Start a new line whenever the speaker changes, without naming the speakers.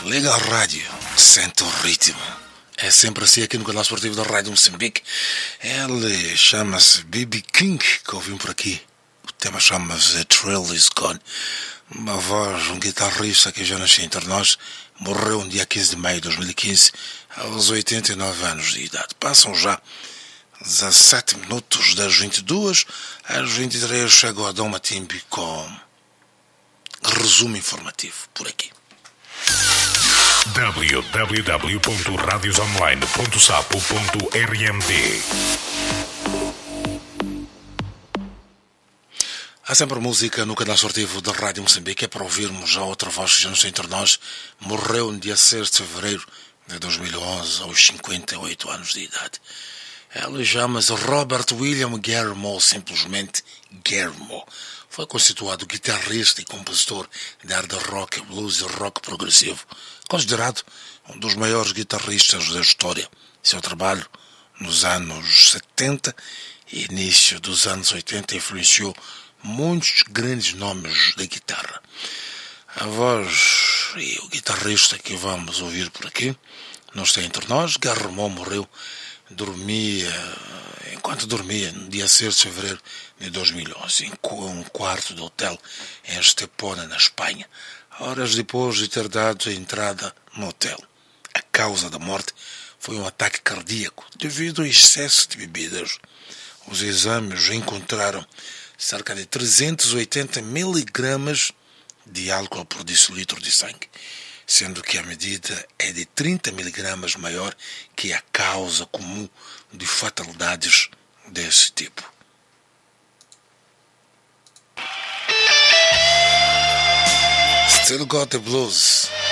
Liga a rádio, sente o ritmo. É sempre assim aqui no canal esportivo da Rádio Moçambique. Ele chama-se B.B. King, que ouvimos por aqui. O tema chama-se The Thrill Is Gone. Uma voz, um guitarrista que já nasceu entre nós, morreu no dia 15 de maio de 2015, aos 89 anos de idade. Passam já 17 minutos das 22 às 23, chegou a Dom Matimbi com resumo informativo por aqui.
www.radiosonline.sapo.rmd.
Há sempre música no canal esportivo da Rádio Moçambique. É para ouvirmos já outra voz que já não está entre nós. Morreu no dia 6 de fevereiro de 2011, aos 58 anos de idade. Ele chama-se Robert William Guillermo, simplesmente Guillermo. Foi constituído guitarrista e compositor de hard rock, blues e rock progressivo, considerado um dos maiores guitarristas da história. Seu trabalho nos anos 70 e início dos anos 80 influenciou muitos grandes nomes da guitarra. A voz e o guitarrista que vamos ouvir por aqui não está entre nós. Guillermo morreu enquanto dormia no dia 6 de fevereiro de 2011 em um quarto de hotel em Estepona, na Espanha, horas depois de ter dado a entrada no hotel. A causa da morte foi um ataque cardíaco devido ao excesso de bebidas. Os exames encontraram cerca de 380 miligramas de álcool por decilitro de sangue, sendo que a medida é de 30 miligramas maior que a causa comum de fatalidades desse tipo. Still Got the Blues.